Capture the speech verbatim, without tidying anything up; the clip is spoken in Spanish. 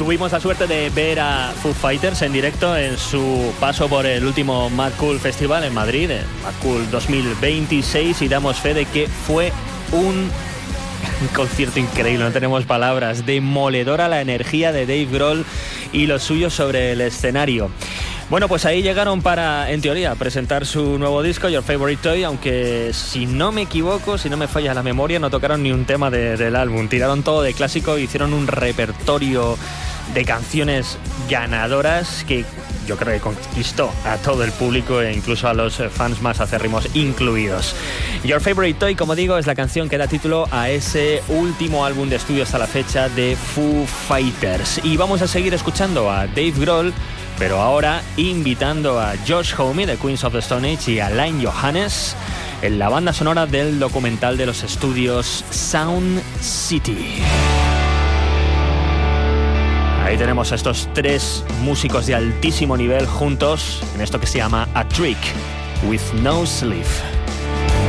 Tuvimos la suerte de ver a Foo Fighters en directo en su paso por el último Mad Cool Festival en Madrid, en Mad Cool dos mil veintiséis, y damos fe de que fue un, un concierto increíble, no tenemos palabras, demoledora la energía de Dave Grohl y los suyos sobre el escenario. Bueno, pues ahí llegaron para, en teoría, presentar su nuevo disco, Your Favorite Toy, aunque si no me equivoco, si no me falla la memoria, no tocaron ni un tema de, del álbum. Tiraron todo de clásico, hicieron un repertorio de canciones ganadoras que yo creo que conquistó a todo el público e incluso a los fans más acérrimos incluidos. Your Favorite Toy, como digo, es la canción que da título a ese último álbum de estudio hasta la fecha de Foo Fighters. Y vamos a seguir escuchando a Dave Grohl, pero ahora invitando a Josh Homme de Queens of the Stone Age y a Lynn Johannes en la banda sonora del documental de los estudios Sound City. Ahí tenemos a estos tres músicos de altísimo nivel juntos en esto que se llama A Trick with No Sleeve.